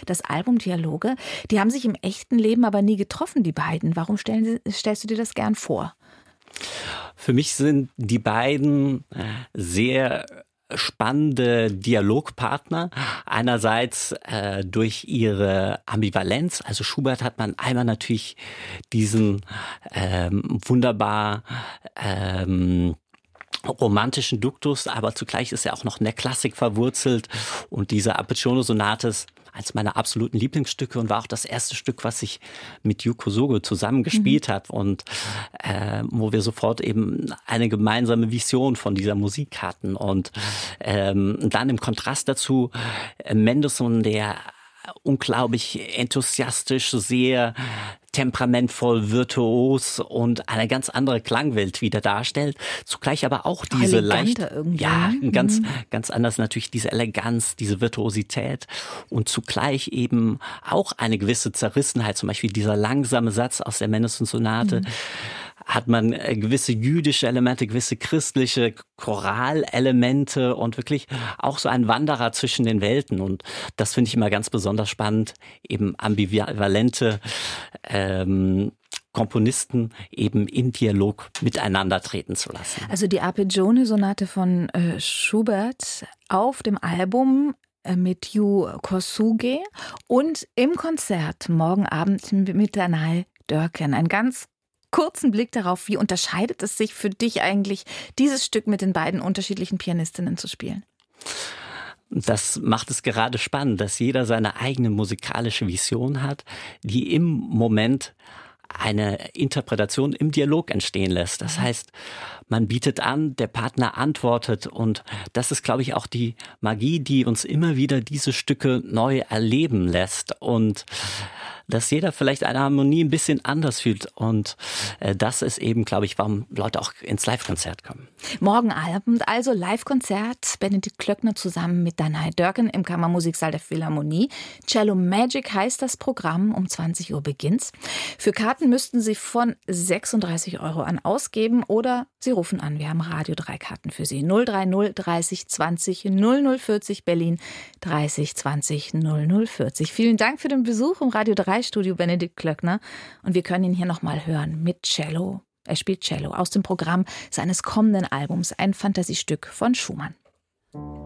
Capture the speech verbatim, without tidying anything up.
das Album Dialoge. Die haben sich im echten Leben aber nie getroffen, die beiden. Warum stellen Sie, stellst du dir das gern vor? Für mich sind die beiden sehr spannende Dialogpartner. Einerseits äh, durch ihre Ambivalenz. Also Schubert hat man einmal natürlich diesen ähm, wunderbar ähm, romantischen Duktus, aber zugleich ist er auch noch in der Klassik verwurzelt. Und diese Arpeggione-Sonate ist eines meiner absoluten Lieblingsstücke und war auch das erste Stück, was ich mit Yuko Sogo zusammen gespielt mhm. habe und äh, wo wir sofort eben eine gemeinsame Vision von dieser Musik hatten. Und ähm, dann im Kontrast dazu äh, Mendelssohn, der unglaublich enthusiastisch, sehr temperamentvoll, virtuos und eine ganz andere Klangwelt wieder darstellt. Zugleich aber auch diese leicht, ja, ganz, mhm. ganz anders natürlich diese Eleganz, diese Virtuosität und zugleich eben auch eine gewisse Zerrissenheit. Zum Beispiel dieser langsame Satz aus der Mendelssohn-Sonate. Mhm. Hat man gewisse jüdische Elemente, gewisse christliche Choralelemente und wirklich auch so ein Wanderer zwischen den Welten. Und das finde ich immer ganz besonders spannend, eben ambivalente ähm, Komponisten eben im Dialog miteinander treten zu lassen. Also die Arpeggione-Sonate von äh, Schubert auf dem Album mit Yu Kosuge und im Konzert morgen Abend mit Danae Dörken. Ein ganz kurzen Blick darauf, wie unterscheidet es sich für dich eigentlich, dieses Stück mit den beiden unterschiedlichen Pianistinnen zu spielen? Das macht es gerade spannend, dass jeder seine eigene musikalische Vision hat, die im Moment eine Interpretation im Dialog entstehen lässt. Das heißt, man bietet an, der Partner antwortet und das ist, glaube ich, auch die Magie, die uns immer wieder diese Stücke neu erleben lässt und dass jeder vielleicht eine Harmonie ein bisschen anders fühlt und äh, das ist eben, glaube ich, warum Leute auch ins Live-Konzert kommen. Morgen Abend also Live-Konzert, Benedikt Klöckner zusammen mit Danae Dörken im Kammermusiksaal der Philharmonie. Cello Magic heißt das Programm, um zwanzig Uhr beginnt's. Für Karten müssten Sie von sechsunddreißig Euro an ausgeben oder Sie rufen an, wir haben Radio drei Karten für Sie. null drei null dreißig zwanzig null null vierzig Berlin, dreißig zwanzig null null vierzig. Vielen Dank für den Besuch im Radio drei Studio Benedikt Klöckner und wir können ihn hier nochmal hören mit Cello. Er spielt Cello aus dem Programm seines kommenden Albums, ein Fantasiestück von Schumann.